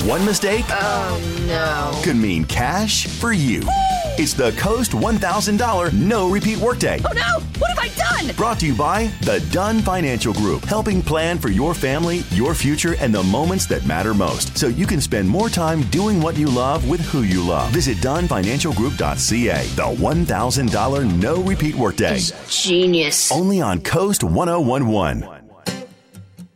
One mistake Oh, no. could mean cash for you. It's the Coast $1,000 No Repeat Workday. Oh, no. What have I done? Brought to you by the Dunn Financial Group, helping plan for your family, your future, and the moments that matter most, so you can spend more time doing what you love with who you love. Visit DunnFinancialGroup.ca. The $1,000 No Repeat Workday. Genius. Only on Coast 1011.